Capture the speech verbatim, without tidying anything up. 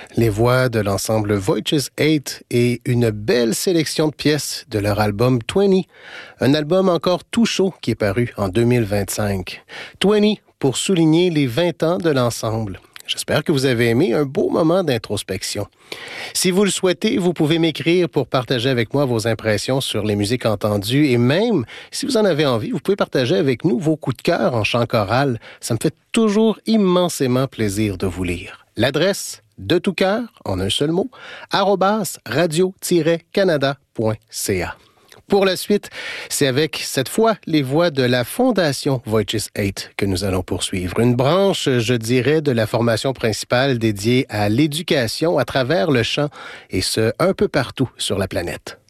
Les voix de l'ensemble Voices eight et une belle sélection de pièces de leur album vingt, un album encore tout chaud qui est paru en deux mille vingt-cinq. vingt pour souligner les vingt ans de l'ensemble. J'espère que vous avez aimé un beau moment d'introspection. Si vous le souhaitez, vous pouvez m'écrire pour partager avec moi vos impressions sur les musiques entendues et même, si vous en avez envie, vous pouvez partager avec nous vos coups de cœur en chant choral. Ça me fait toujours immensément plaisir de vous lire. L'adresse, de tout cœur, en un seul mot, arobase radio tiret canada point c a. Pour la suite, c'est avec, cette fois, les voix de la Fondation Voices eight que nous allons poursuivre. Une branche, je dirais, de la formation principale dédiée à l'éducation à travers le chant, et ce, un peu partout sur la planète.